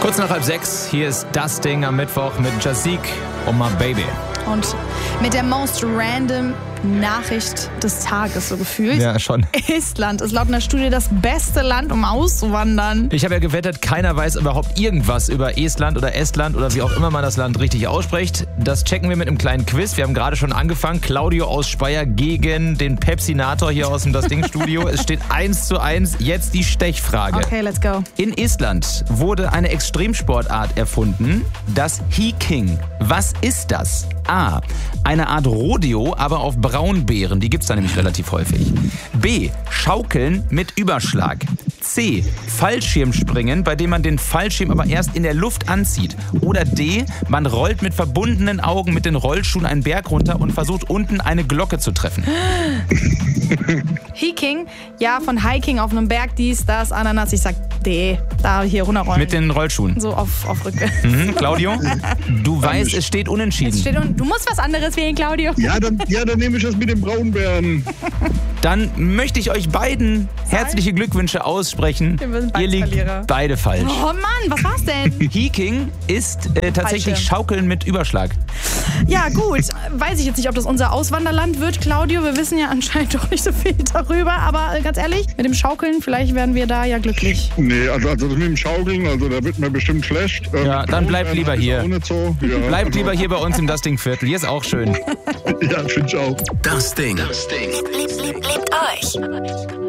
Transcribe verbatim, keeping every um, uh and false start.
Kurz nach halb sechs, hier ist das Ding am Mittwoch mit Jasik und My Baby. Und mit der most random Nachricht des Tages, so gefühlt. Ja, schon. Estland ist laut einer Studie das beste Land, um auszuwandern. Ich habe ja gewettet, keiner weiß überhaupt irgendwas über Estland oder Estland oder wie auch immer man das Land richtig ausspricht. Das checken wir mit einem kleinen Quiz. Wir haben gerade schon angefangen. Claudio aus Speyer gegen den Pepsinator hier aus dem Das Ding Studio. Es steht eins zu eins. Jetzt die Stechfrage. Okay, let's go. In Estland wurde eine Extremsportart erfunden, das Hiking. Was ist das? A. Eine Art Rodeo, aber auf Braunbären. Die gibt's da nämlich relativ häufig. B. Schaukeln mit Überschlag. C. Fallschirmspringen, bei dem man den Fallschirm aber erst in der Luft anzieht. Oder D. Man rollt mit verbundenen Augen mit den Rollschuhen einen Berg runter und versucht unten eine Glocke zu treffen. Hiking, ja, von Hiking auf einem Berg, dies, das, Ananas. Ich sag D. Da hier runterrollen. Mit den Rollschuhen. So auf, auf Rücke. Mhm, Claudio, du weißt, es steht unentschieden. Es steht un- du musst was anderes wählen, Claudio. Ja, dann, ja, dann nehme ich das mit den Braunbären. Dann möchte ich euch beiden herzliche Glückwünsche aussprechen. Wir sind beide Ihr liegt Verlierer. beide falsch. Oh Mann, was war's denn? Hiking ist äh, tatsächlich Fallschirm. Schaukeln mit Überschlag. Ja, gut. Weiß ich jetzt nicht, ob das unser Auswanderland wird, Claudio. Wir wissen ja anscheinend doch nicht so viel darüber. Aber äh, ganz ehrlich, mit dem Schaukeln, vielleicht werden wir da ja glücklich. Nee, also, also das mit dem Schaukeln, also da wird mir bestimmt schlecht. Ähm, Ja, dann bleibt lieber ist hier. auch nicht so. Ja, Bleibt also, lieber hier bei uns im Das Ding Viertel. Hier ist auch schön. Ja, finde ich auch. Das Ding. Das Ding. Liebt, liebt, liebt euch.